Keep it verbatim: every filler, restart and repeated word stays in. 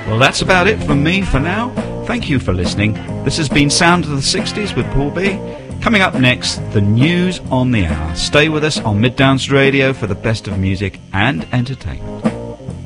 Well, that's about it from me for now. Thank you for listening. This has been Sound of the sixties with Paul B. Coming up next, the news on the hour. Stay with us on Mid Downs Radio for the best of music and entertainment.